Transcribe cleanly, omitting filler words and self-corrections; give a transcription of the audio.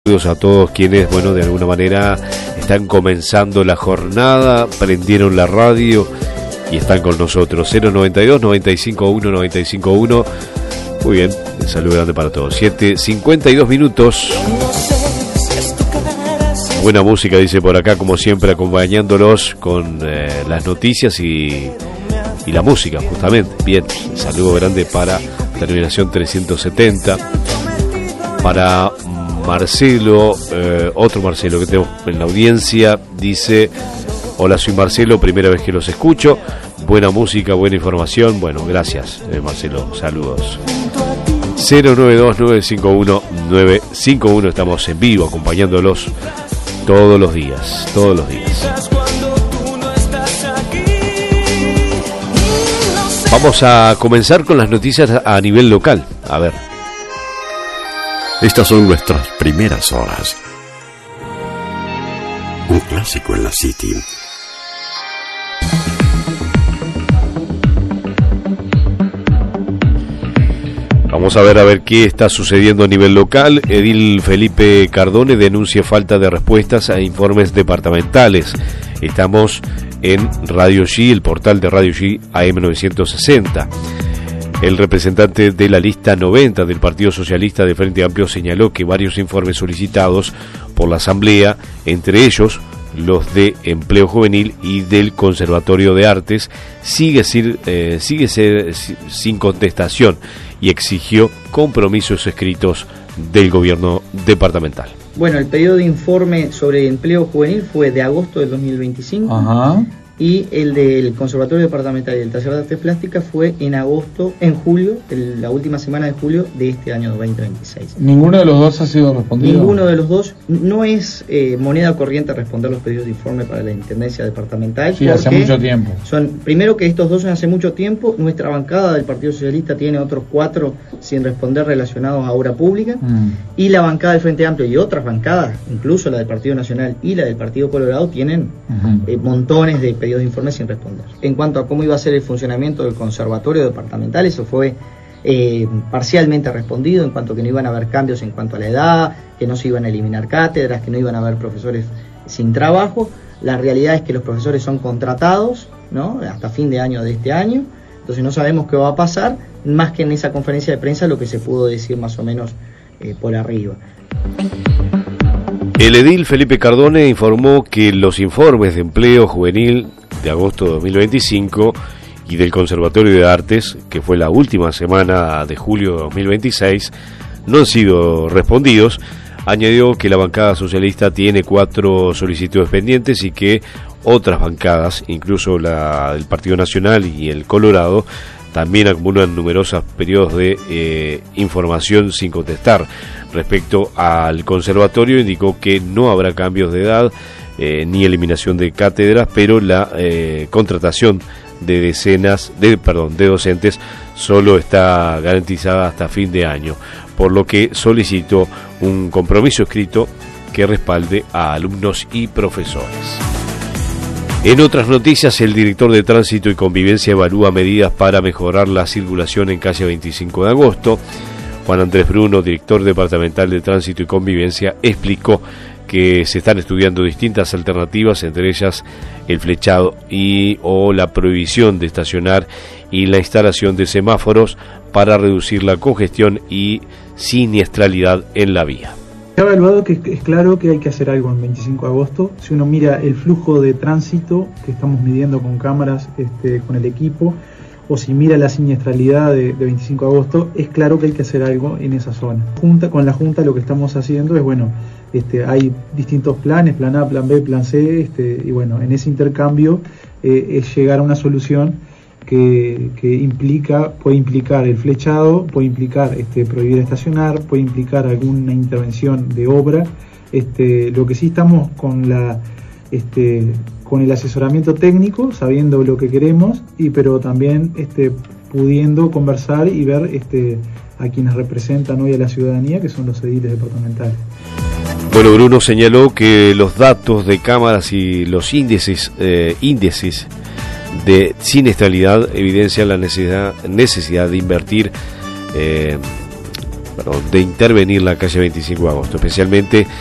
Saludos a todos quienes, bueno, de alguna manera están comenzando la jornada, prendieron la radio y están con nosotros. 092-951-951. Muy bien, un saludo grande para todos. 7:52 minutos. Buena música, dice por acá, como siempre, acompañándolos con las noticias y la música, justamente. Bien, un saludo grande para terminación 370. Para Marcelo, otro Marcelo que tenemos en la audiencia, dice: hola, soy Marcelo, primera vez que los escucho, buena música, buena información. Bueno, gracias, Marcelo, saludos. 092-951-951, estamos en vivo acompañándolos todos los días. Vamos a comenzar con las noticias a nivel local, a ver. Estas son nuestras primeras horas. Un clásico en la City. Vamos a ver qué está sucediendo a nivel local. Edil Felipe Cardone denuncia falta de respuestas a informes departamentales. Estamos en Radio G, el portal de Radio G AM960. El representante de la lista 90 del Partido Socialista de Frente Amplio señaló que varios informes solicitados por la Asamblea, entre ellos los de Empleo Juvenil y del Conservatorio de Artes, sigue sin contestación y exigió compromisos escritos del gobierno departamental. Bueno, el pedido de informe sobre empleo juvenil fue de agosto del 2025. Ajá. Y el del Conservatorio Departamental y el Taller de Artes Plásticas fue en julio, la última semana de julio de este año 2026. ¿Ninguno de los dos ha sido respondido? Ninguno de los dos. No es moneda corriente responder los pedidos de informe para la Intendencia Departamental. Sí, hace mucho tiempo. Primero que estos dos son hace mucho tiempo. Nuestra bancada del Partido Socialista tiene otros 4 sin responder relacionados a obra pública. Y la bancada del Frente Amplio y otras bancadas, incluso la del Partido Nacional y la del Partido Colorado, tienen montones de pedidos de informes sin responder. En cuanto a cómo iba a ser el funcionamiento del conservatorio departamental, eso fue parcialmente respondido, en cuanto a que no iban a haber cambios en cuanto a la edad, que no se iban a eliminar cátedras, que no iban a haber profesores sin trabajo. La realidad es que los profesores son contratados, ¿no?, hasta fin de año de este año, entonces no sabemos qué va a pasar, más que en esa conferencia de prensa lo que se pudo decir más o menos por arriba. El edil Felipe Cardone informó que los informes de empleo juvenil de agosto de 2025 y del Conservatorio de Artes, que fue la última semana de julio de 2026, no han sido respondidos. Añadió que la bancada socialista tiene 4 solicitudes pendientes y que otras bancadas, incluso la del Partido Nacional y el Colorado, también acumulan numerosos periodos de información sin contestar. Respecto al conservatorio, indicó que no habrá cambios de edad ni eliminación de cátedras, pero la contratación de docentes solo está garantizada hasta fin de año, por lo que solicitó un compromiso escrito que respalde a alumnos y profesores. En otras noticias, el director de Tránsito y Convivencia evalúa medidas para mejorar la circulación en calle 25 de agosto. Juan Andrés Bruno, director departamental de Tránsito y Convivencia, explicó que se están estudiando distintas alternativas, entre ellas el flechado o la prohibición de estacionar y la instalación de semáforos para reducir la congestión y siniestralidad en la vía. Se ha evaluado que es claro que hay que hacer algo en 25 de agosto. Si uno mira el flujo de tránsito que estamos midiendo con cámaras, con el equipo, o si mira la siniestralidad de 25 de agosto, es claro que hay que hacer algo en esa zona. Con la Junta lo que estamos haciendo es, hay distintos planes, plan A, plan B, plan C, y en ese intercambio es llegar a una solución que puede implicar el flechado, puede implicar prohibir estacionar, puede implicar alguna intervención de obra. Lo que sí estamos con el asesoramiento técnico, sabiendo lo que queremos, pero también pudiendo conversar y ver a quienes representan hoy a la ciudadanía, que son los ediles departamentales. Bueno, Bruno señaló que los datos de cámaras y los índices de siniestralidad evidencian la necesidad de invertir de intervenir la calle 25 de agosto, especialmente